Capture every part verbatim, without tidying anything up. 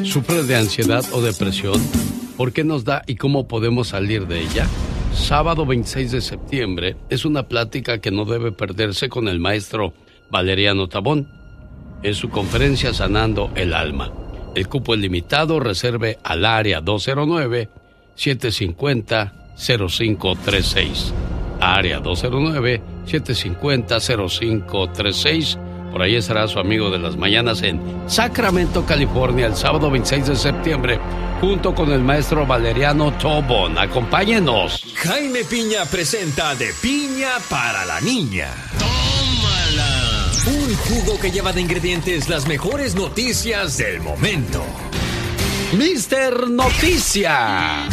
¿Sufre de ansiedad o depresión? ¿Por qué nos da y cómo podemos salir de ella? Sábado veintiséis de septiembre es una plática que no debe perderse con el maestro Valeriano Tabón en su conferencia Sanando el Alma. El cupo es limitado, reserve al área dos cero nueve, siete cinco cero, cero cinco tres seis. Área dos cero nueve, siete cinco cero, cero cinco tres seis. Por ahí estará su amigo de las mañanas en Sacramento, California, el sábado veintiséis de septiembre, junto con el maestro Valeriano Tobón. Acompáñenos. Jaime Piña presenta De Piña para la Niña. ¡Tómala! Un jugo que lleva de ingredientes las mejores noticias del momento. Mister Noticia.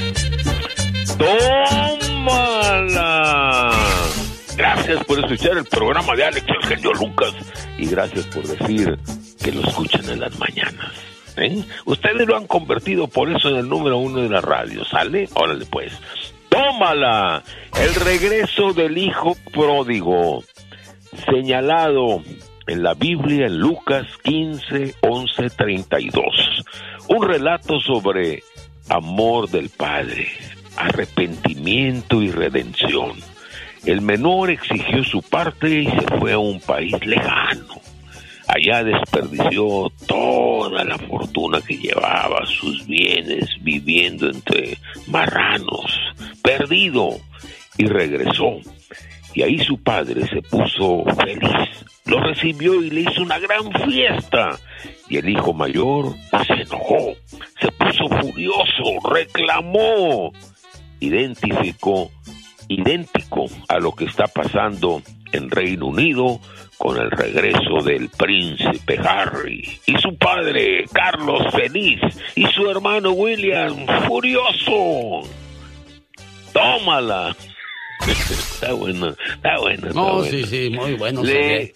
¡Tómala! Gracias por escuchar el programa de Alex el Genio Lucas y gracias por decir que lo escuchan en las mañanas. ¿Eh? Ustedes lo han convertido por eso en el número uno de la radio, ¿sale? Órale pues. ¡Tómala! El regreso del hijo pródigo, señalado en la Biblia en Lucas quince, once, treinta y dos. Un relato sobre amor del Padre, arrepentimiento y redención. El menor exigió su parte y se fue a un país lejano. Allá desperdició toda la fortuna que llevaba, sus bienes, viviendo entre marranos, perdido, y regresó. Y ahí su padre se puso feliz, lo recibió y le hizo una gran fiesta. Y el hijo mayor se enojó, se puso furioso, reclamó, identificó idéntico a lo que está pasando en Reino Unido con el regreso del príncipe Harry y su padre Carlos feliz y su hermano William furioso. Tómala. Está bueno, está bueno. No, bueno. sí, sí, muy bueno. Le...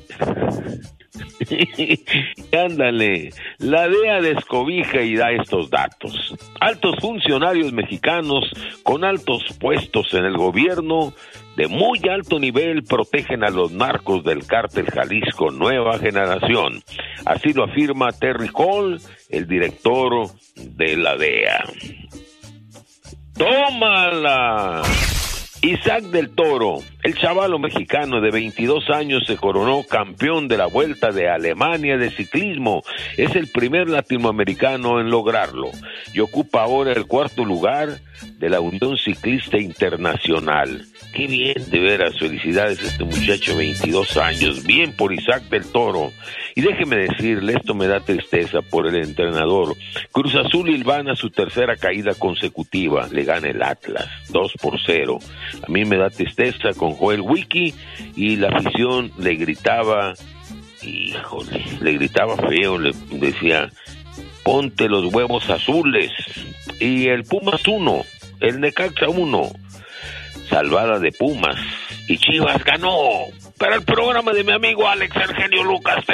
Ándale, la D E A descobija y da estos datos. Altos funcionarios mexicanos con altos puestos en el gobierno de muy alto nivel protegen a los narcos del cártel Jalisco Nueva Generación. Así lo afirma Terry Cole, el director de la D E A. ¡Tómala! Isaac del Toro, el chavalo mexicano de veintidós años, se coronó campeón de la Vuelta de Alemania de ciclismo. Es el primer latinoamericano en lograrlo y ocupa ahora el cuarto lugar de la Unión Ciclista Internacional. Qué bien, de veras, felicidades a este muchacho, veintidós años, bien por Isaac del Toro. Y déjeme decirle, esto me da tristeza por el entrenador. Cruz Azul hilvana su tercera caída consecutiva, le gana el Atlas, dos por cero. A mí me da tristeza con Joel Wiki y la afición le gritaba, híjole, le gritaba feo, le decía, ponte los huevos azules. Y el Pumas uno, el Necaxa uno, salvada de Pumas, y Chivas ganó. Para el programa de mi amigo Alex el Genio Lucas.